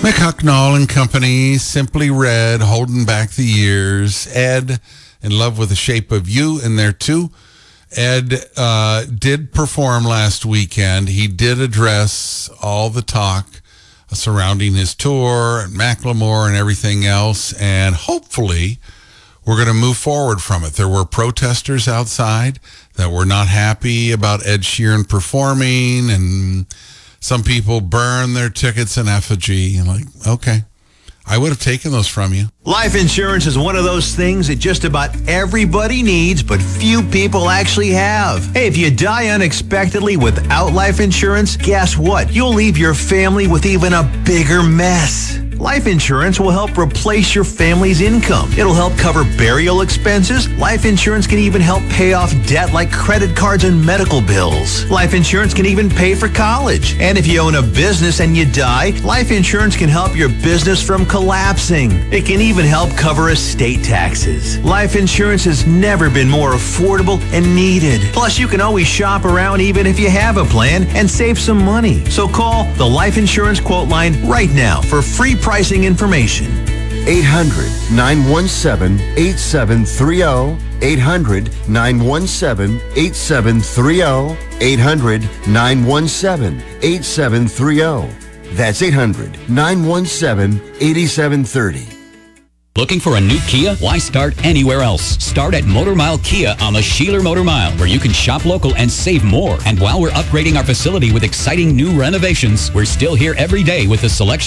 Mick Hucknall and Company, Simply Red, Holding Back the Years. Ed, In Love with the Shape of You in there too. Ed did perform last weekend. He did address all the talk surrounding his tour and Macklemore and everything else, and hopefully we're going to move forward from it. There were protesters outside that were not happy about Ed Sheeran performing, and some people burn their tickets in effigy. And like, okay, I would have taken those from you. Life insurance is one of those things that just about everybody needs, but few people actually have. Hey, if you die unexpectedly without life insurance, guess what? You'll leave your family with even a bigger mess. Life insurance will help replace your family's income. It'll help cover burial expenses. Life insurance can even help pay off debt like credit cards and medical bills. Life insurance can even pay for college. And if you own a business and you die, life insurance can help your business from collapsing. It can even help cover estate taxes. Life insurance has never been more affordable and needed. Plus, you can always shop around even if you have a plan and save some money. So call the Life Insurance Quote Line right now for free pricing information. 800-917-8730. 800-917-8730. 800-917-8730. That's 800-917-8730. Looking for a new Kia? Why start anywhere else? Start at Motor Mile Kia on the Sheeler Motor Mile, where you can shop local and save more. And while we're upgrading our facility with exciting new renovations, we're still here every day with a selection